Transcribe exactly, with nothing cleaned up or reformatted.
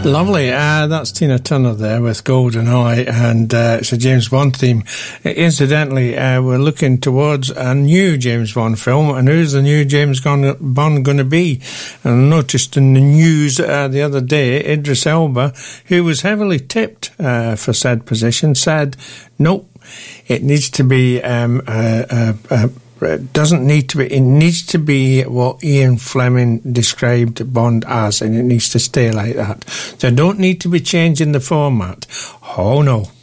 Lovely. Uh, that's Tina Turner there with GoldenEye, and uh, it's a James Bond theme. Incidentally, uh, we're looking towards a new James Bond film, and who's the new James Bond going to be? And I noticed in the news uh, the other day, Idris Elba, who was heavily tipped uh, for said position, said, nope, it needs to be um, uh, uh, uh, it doesn't need to be, it needs to be what Ian Fleming described Bond as, and it needs to stay like that. They don't need to be changing the format. Oh no.